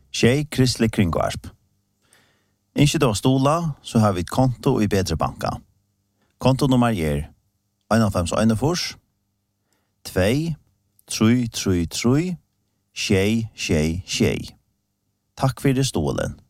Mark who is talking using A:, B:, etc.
A: Tjej Kristelig Kringvarp. Ikke da stola, så har vi et konto i Bedre Banka. Kontonummer 51 2 3 3 3 6 6 6. Takk for det stolen.